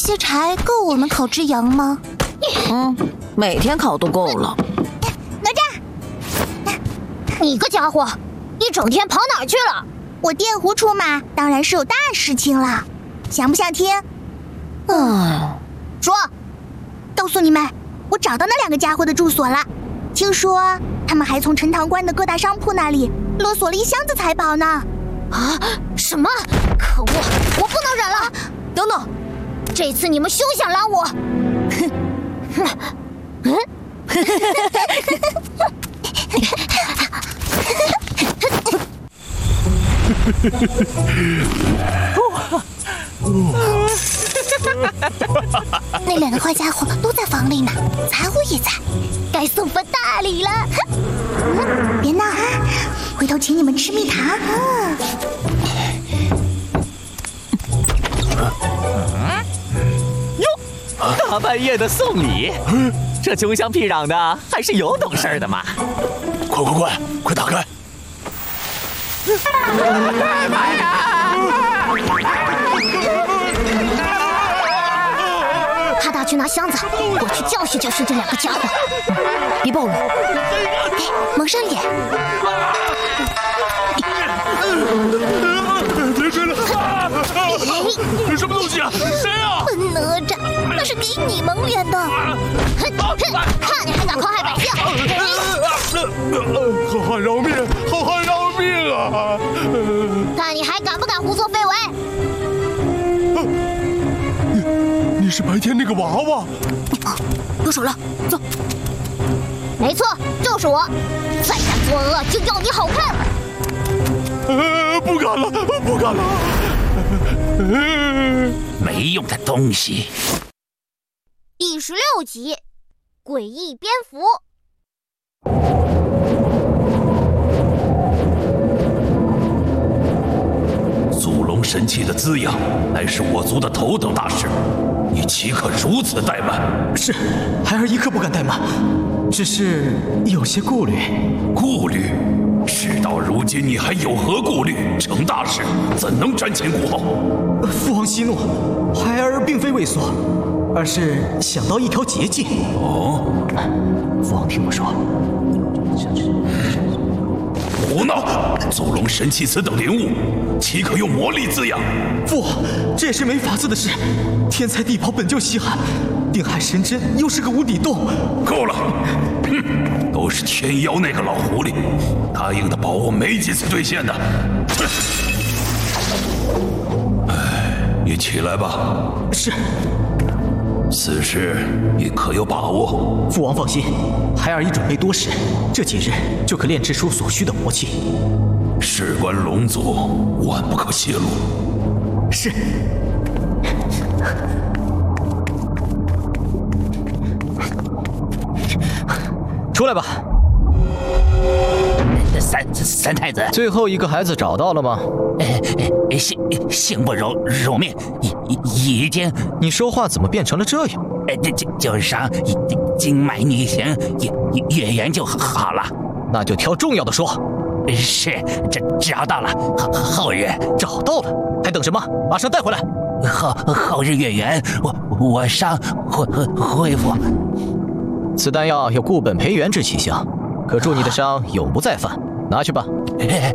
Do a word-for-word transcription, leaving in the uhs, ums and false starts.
些柴够我们烤只羊吗？ 嗯，每天烤都够了。 哪吒， 你个家伙，一整天跑哪儿去了？ 我电弧出马，当然是有大事情了，想不想听？ 嗯， 说。 告诉你们，我找到那两个家伙的住所了。听说他们还从陈塘关的各大商铺那里勒索了一箱子财宝呢。 啊！什么？可恶！我不能忍了！ 等等， 这次你们休想拦我！哼！嗯？ 那两个坏家伙都在房里呢，踩我也在， 该送份大礼了。 别闹，回头请你们吃蜜糖。 哟，大半夜的送礼，这穷乡僻壤的还是有懂事的嘛！ 快快快，快打开！ 妈呀！ 哈达去拿箱子，我去教训教训这两个家伙。别暴露， 蒙上脸。 别追了！这什么东西啊？谁啊？ 哪吒，那是给你蒙脸的。 哼哼，看你还敢狂害百姓！ 好汉饶命！好汉饶命啊！ 看你还敢不敢胡作非为！ 你是白天那个娃娃？ 有手了，走。 没错，就是我。再敢作恶，就要你好看！ 呃，不敢了，不敢了。 没用的东西。 第十六集，诡异蝙蝠。 祖龙神器的滋养，乃是我族的头等大事，你岂可如此怠慢？ 是，孩儿一刻不敢怠慢，只是有些顾虑。 顾虑？事到如今，你还有何顾虑？成大事怎能瞻前顾后？ 父王息怒，孩儿并非畏缩，而是想到一条捷径。 哦， 父王听我说。 胡闹！祖龙神器此等灵物，岂可用魔力滋养？ 父王，这也是没法子的事。天才地宝本就稀罕，定海神针又是个无底洞。 够了！哼，都是天妖那个老狐狸，答应的宝物没几次兑现的。哼！哎，你起来吧。 是。 此事你可有把握？ 父王放心，孩儿已准备多时，这几日就可炼制出所需的魔器。 事关龙族，万不可泄露。 是。出来吧。 三三太子， 最后一个孩子找到了吗？ 呃，姓姓不如如命，已已经。 你说话怎么变成了这样？ 呃，就就就是上经脉逆行，月月圆就好了。 那就挑重要的说。 是，找找到了，后后日找到了，还等什么？马上带回来。 后后日月圆，我我伤恢恢复。 此丹药有固本培元之奇效，可助你的伤永不再犯。拿去吧。